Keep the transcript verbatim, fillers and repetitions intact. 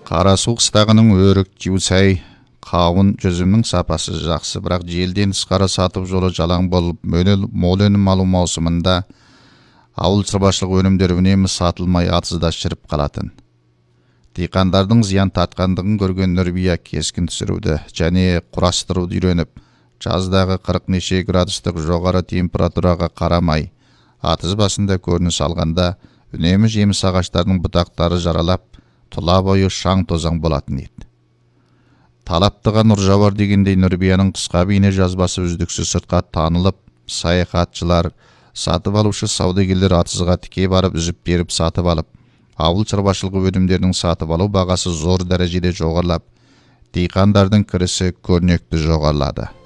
Қарасу қыстағының өрік, жеусай, қауын, жүзімнің сапасы жақсы, бірақ желден тысқары сатып жолы жалаң болып, мол өнім алу маусымында ауыл шаруашылық өнімдері үнемі сатылмай атызда шіріп қалатын. Диқандардың зиян тартқандығын көрген Нұрбия кескін түсіруді және құрастыруды үйреніп, жаздағы қырық неше градустық жоғары температураға қарамай, атыз басында көрініс алғанда үнемі жеміс ағаштарының бұтақтары жаралап, тұла бойы шаң тозаң болатын еді. Талаптыға нұр жауар дегендей Нұрбияның қысқа бейне жазбасы үздіксіз сыртқа танылып, саяхатшылар, сатып алушы саудагерлер атызға тіке барып үзіп беріп сатып алып, ауыл шаруашылығы өнімдерінің сатып алу бағасы зор дәрежеде жоғарылап, диқандардың кірісі көрнекті жоғарылады.